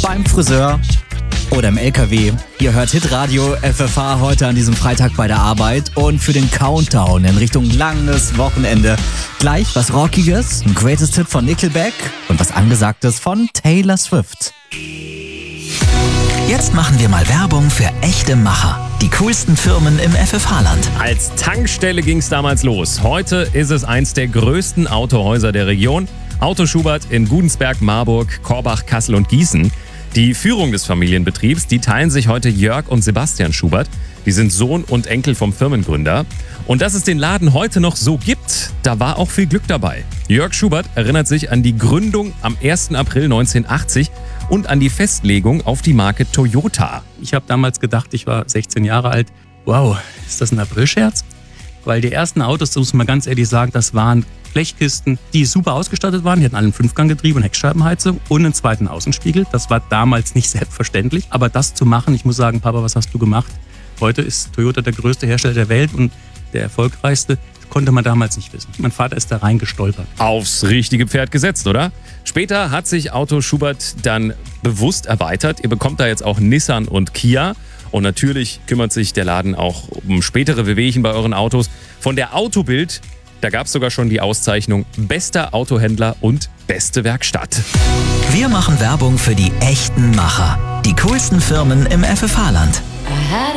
beim Friseur oder im LKW. Ihr hört Hitradio FFH heute an diesem Freitag bei der Arbeit und für den Countdown in Richtung langes Wochenende gleich was Rockiges, ein Greatest Hit von Nickelback und was Angesagtes von Taylor Swift. Jetzt machen wir mal Werbung für echte Macher. Die coolsten Firmen im FFH-Land. Als Tankstelle ging's damals los. Heute ist es eins der größten Autohäuser der Region. Auto Schubert in Gudensberg, Marburg, Korbach, Kassel und Gießen. Die Führung des Familienbetriebs, die teilen sich heute Jörg und Sebastian Schubert. Die sind Sohn und Enkel vom Firmengründer. Und dass es den Laden heute noch so gibt, da war auch viel Glück dabei. Jörg Schubert erinnert sich an die Gründung am 1. April 1980 und an die Festlegung auf die Marke Toyota. Ich habe damals gedacht, ich war 16 Jahre alt. Wow, ist das ein Aprilscherz? Weil die ersten Autos, das muss man ganz ehrlich sagen, das waren Blechkisten, die super ausgestattet waren. Die hatten alle ein Fünfganggetriebe und Heckscheibenheizung und einen zweiten Außenspiegel. Das war damals nicht selbstverständlich. Aber das zu machen, ich muss sagen, Papa, was hast du gemacht? Heute ist Toyota der größte Hersteller der Welt und der erfolgreichste. Konnte man damals nicht wissen. Mein Vater ist da reingestolpert. Aufs richtige Pferd gesetzt, oder? Später hat sich Auto Schubert dann bewusst erweitert. Ihr bekommt da jetzt auch Nissan und Kia. Und natürlich kümmert sich der Laden auch um spätere Wehwehchen bei euren Autos. Von der Autobild, da gab es sogar schon die Auszeichnung Bester Autohändler und Beste Werkstatt. Wir machen Werbung für die echten Macher. Die coolsten Firmen im FFH-Land.